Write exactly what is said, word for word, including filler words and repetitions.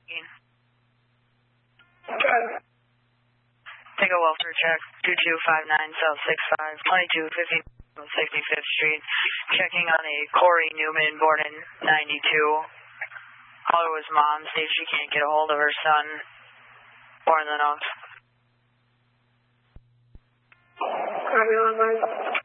Okay. Take a welfare check, two two five nine South six five, twenty-two fifty sixty-fifth Street. Checking on a Corey Newman, born in ninety-two. Caller was mom, states she can't get a hold of her son. Born in the notes. Copy,